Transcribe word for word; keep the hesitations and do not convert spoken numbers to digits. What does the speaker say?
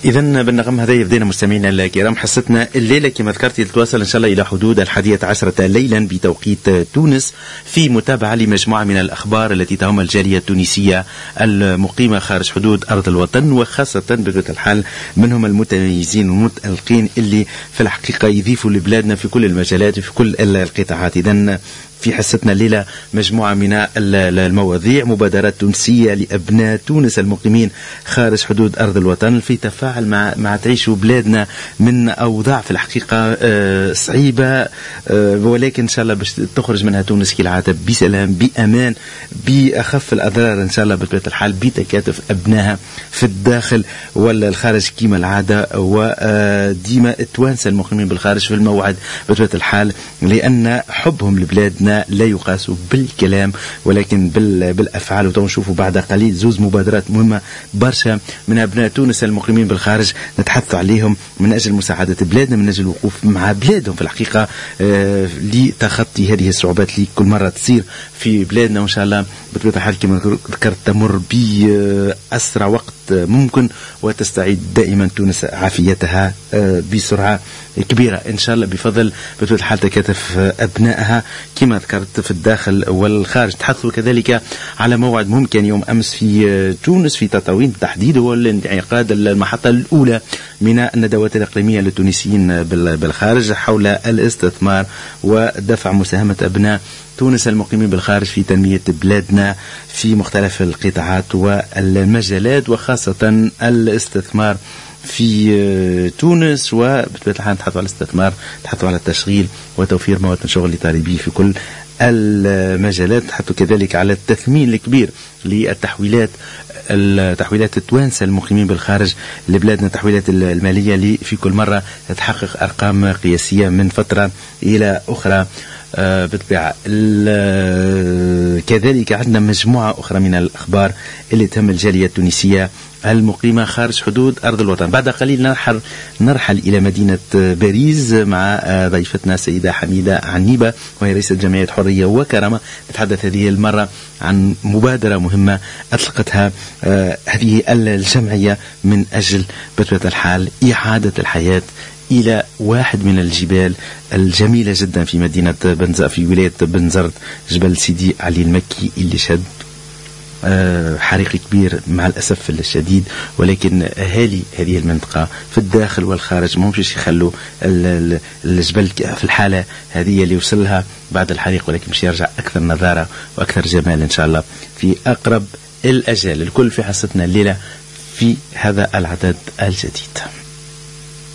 إذن بالنغم هذا بدينا مستمعينا الكرام حصتنا الليلة كما ذكرت تتواصل إن شاء الله إلى حدود الحادية عشرة ليلا بتوقيت تونس في متابعة لمجموعة من الأخبار التي تهم الجالية التونسية المقيمة خارج حدود أرض الوطن، وخاصة بطبيعة الحال منهم المتميزين والمتألقين اللي في الحقيقة يضيفوا لبلادنا في كل المجالات وفي كل القطاعات. إذن في حصتنا الليلة مجموعة من المواضيع: مبادرات تونسية لأبناء تونس المقيمين خارج حدود أرض الوطن في تفاعل مع مع تعيش بلادنا من أوضاع في الحقيقة صعيبة، ولكن إن شاء الله باش تخرج منها تونس كالعادة بسلام بأمان بأخف الأضرار إن شاء الله بطبيعة الحال، بتكاتف أبنائها في الداخل ولا الخارج كما العادة، وديما التوانسة المقيمين بالخارج في الموعد بطبيعة الحال، لأن حبهم لبلادنا لا يقاس بالكلام ولكن بالأفعال. وتنشوفوا بعد قليل زوز مبادرات مهمة برشا من أبناء تونس المقيمين بالخارج نتحدث عليهم من أجل مساعدة بلادنا، من أجل الوقوف مع بلادهم في الحقيقة آه لتخطي هذه الصعوبات اللي كل مرة تصير في بلادنا، وإن شاء الله بطبيعة الحال كما ذكرت تمر بأسرع وقت ممكن وتستعيد دائما تونس عافيتها آه بسرعة كبيرة إن شاء الله بفضل بطبيعة الحال تكاتف أبنائها كما ذكرت في الداخل والخارج. تحدثوا كذلك على موعد مهم كان يوم أمس في تونس في تطاوين بالتحديد، هو انعقاد المحطة الأولى من الندوات الإقليمية للتونسيين بالخارج حول الاستثمار ودفع مساهمة أبناء تونس المقيمين بالخارج في تنمية بلادنا في مختلف القطاعات والمجالات، وخاصة الاستثمار في تونس. وبطبيعة الحال نتحدثوا على الاستثمار، نتحدثوا على التشغيل وتوفير مواد شغل لطالبيه في كل المجالات، نتحدثوا كذلك على التثمين الكبير للتحويلات التحويلات التوانسة المقيمين بالخارج لبلادنا، التحويلات المالية اللي في كل مرة تحقق أرقام قياسية من فترة إلى أخرى. آه بالطبيعة كذلك عندنا مجموعة أخرى من الأخبار اللي تهم الجالية التونسية المقيمة خارج حدود أرض الوطن. بعد قليل نرحل نرحل إلى مدينة باريس مع ضيفتنا سيدة حميدة عنيبة وهي رئيسة جمعية حرية وكرامة. نتحدث هذه المرة عن مبادرة مهمة أطلقتها آه هذه الجمعية من أجل بطبيعة الحال إعادة الحياة إلى واحد من الجبال الجميلة جدا في مدينة بنزرت في ولاية بنزرت، جبل سيدي علي المكي اللي شد حريق كبير مع الأسف الشديد، ولكن أهالي هذه المنطقة في الداخل والخارج ما همش يخلوا الجبل في الحالة هذه اللي وصلها بعد الحريق، ولكن مش يرجع أكثر نظارة وأكثر جمال إن شاء الله في أقرب الأجال. الكل في حصتنا الليلة في هذا العدد الجديد.